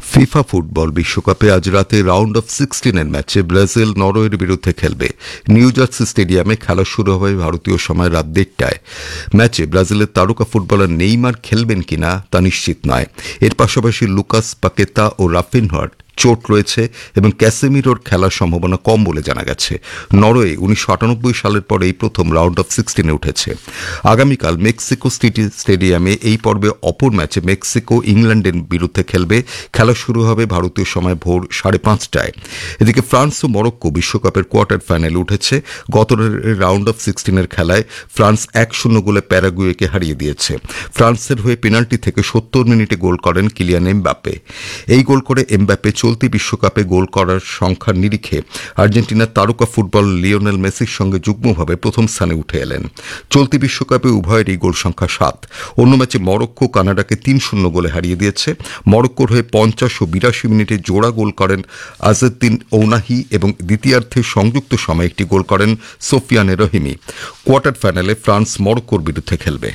FIFA football বিশ্বকাপে আজ রাতে রাউন্ড অফ 16 ম্যাচে ব্রাজিল নরওয়ের বিরুদ্ধে খেলবে। নিউ জার্সি স্টেডিয়ামে খেলা শুরু হবে ভারতীয় সময় রাত 1টায়। ম্যাচে ব্রাজিলের তারকা ফুটবলার নেইমার খেলবেন কিনা তা নিশ্চিত নয়। এর পাশাপাশি লুকাস পাকেতা ও রাফিনহার চোট রয়েছে এবং ক্যাসেমিরোর খেলার সম্ভাবনা কম বলে জানা গেছে। নরওয়ে 1998 সালের পর এই প্রথম রাউন্ড অফ 16 উঠেছে। আগামীকাল মেক্সিকো সিটি স্টেডিয়ামে এই পর্বে অপর ম্যাচে মেক্সিকো ইংল্যান্ডের বিরুদ্ধে খেলবে। খেলা শুরু হবে ভারতীয় সময় ভোর 5:30টায়। এদিকে ফ্রান্স ও মরক্কো বিশ্বকাপের কোয়ার্টার ফাইনালে উঠেছে। গত রাউন্ড অফ 16 খেলায় ফ্রান্স 1-0 গোলে প্যারাগুয়েকে হারিয়ে দিয়েছে। ফ্রান্সের হয়ে পেনাল্টি থেকে 70 মিনিটে গোল করেন কিলিয়ান এমবাপ্পে। এই গোল করে এমবাপ্পে চলতি বিশ্বকাপে গোল করার সংখ্যার নিরিখে আর্জেন্টিনার তারকা ফুটবল লিওনেল মেসির সঙ্গে যুগ্মভাবে প্রথম স্থানে উঠে এলেন। চলতি বিশ্বকাপে উভয়েরই গোল সংখ্যা 7। অন্য ম্যাচে মরক্কো কানাডাকে 3-0 গোলে হারিয়ে দিয়েছে। মরক্কোর হয়ে 50 ও 82 মিনিটে জোড়া গোল করেন আজেদ্দিন ওনাহি এবং দ্বিতীয়ার্ধে সংযুক্ত সময়ে একটি গোল করেন সোফিয়ানে রহিমি। কোয়ার্টার ফাইনালে ফ্রান্স মরক্কোর বিরুদ্ধে খেলবে।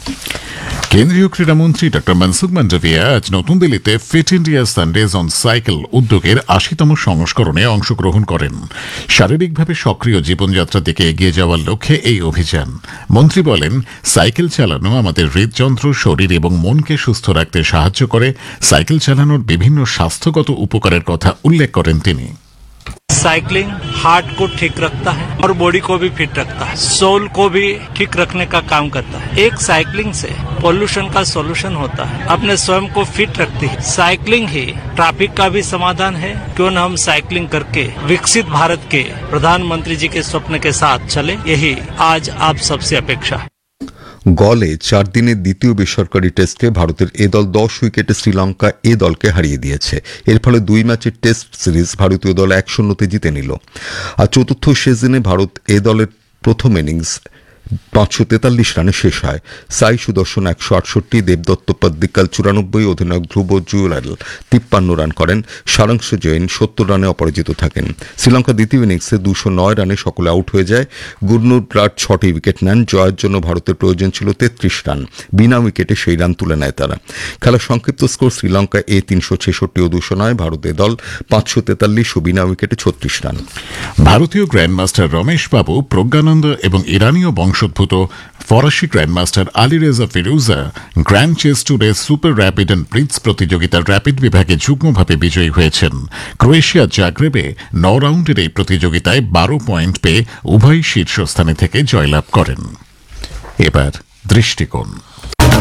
কেন্দ্রীয় ক্রীড়ামন্ত্রী ড মনসুখ মান্ডভিয়া আজ নতুন দিল্লিতে fit India Sundays on cycle উদ্যোগের 80তম সংস্করণে অংশগ্রহণ করেন। শারীরিকভাবে সক্রিয় জীবনযাত্রার দিকে এগিয়ে যাওয়ার লক্ষ্যে এই অভিযান। মন্ত্রী বলেন, সাইকেল চালানো আমাদের হৃদযন্ত্র, শরীর এবং মনকে সুস্থ রাখতে সাহায্য করে। সাইকেল চালানোর বিভিন্ন স্বাস্থ্যগত উপকারের কথা উল্লেখ করেন তিনি। साइकिलिंग हार्ट को ठीक रखता है और बॉडी को भी फिट रखता है, सोल को भी ठीक रखने का काम करता है। एक साइकिलिंग से पोल्यूशन का सॉल्यूशन होता है, अपने स्वयं को फिट रखती है। साइकिलिंग ही ट्रैफिक का भी समाधान है। क्यों न हम साइकिलिंग करके विकसित भारत के प्रधानमंत्री जी के स्वप्न के साथ चले, यही आज आप सबसे अपेक्षा है। গলে 4 দিনের দ্বিতীয় বেসরকারি টেস্টে ভারতের এ দল 10 উইকেটে শ্রীলঙ্কা এ দলকে হারিয়ে দিয়েছে। এর ফলে 2 ম্যাচের টেস্ট সিরিজ ভারতীয় দল 1-0 জিতে নিল। আর চতুর্থ শেষ দিনে ভারত এ দলের প্রথম ইনিংস 543 রানে শেষ হয়। সাই সুদর্শন 168, দেবদত্ত পদ্দিকাল 94, অধিনায়ক ধ্রুব জুয়েল 53 রান করেন। সারাংশ জৈন 70 রানে অপরাজিত থাকেন। শ্রীলঙ্কা দ্বিতীয় ইনিংসে 209 রানে সকলে আউট হয়ে যায়। গুরনুর ব্রাড 6টি উইকেট নেন। জয়ের জন্য ভারতের প্রয়োজন ছিল 33 রান। বিনা উইকেটে সেই রান তুলে নেয় তারা। খেলার সংক্ষিপ্ত স্কোর শ্রীলঙ্কা 366 ও 209, ভারতের দল 543 ও বিনা উইকেটে 36 রান। ভারতীয় গ্র্যান্ডমাস্টার রমেশ বাবু, প্রজ্ঞানন্দ এবং ইরানীয় বংশোদ্ভূত ফরাসি গ্র্যান্ডমাস্টার আলীরেজা ফিরোজা গ্র্যান্ড চেস ট্যুরে সুপার র্যাপিড অ্যান্ড ব্লিটজ প্রতিযোগিতার র্যাপিড বিভাগে যুগ্মভাবে বিজয়ী হয়েছেন। ক্রোয়েশিয়ার জাগ্রেবে 9 রাউন্ডের এই প্রতিযোগিতায় 12 পয়েন্ট পেয়ে উভয় শীর্ষস্থানে থেকে জয়লাভ করেন। এবার দৃষ্টিকোণ।